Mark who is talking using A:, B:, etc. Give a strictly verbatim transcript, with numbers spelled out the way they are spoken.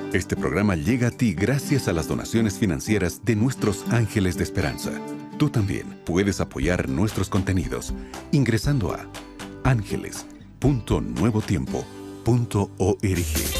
A: Este programa llega a ti gracias a las donaciones financieras de nuestros ángeles de esperanza. Tú también puedes apoyar nuestros contenidos ingresando a ángeles punto nuevo tiempo punto org.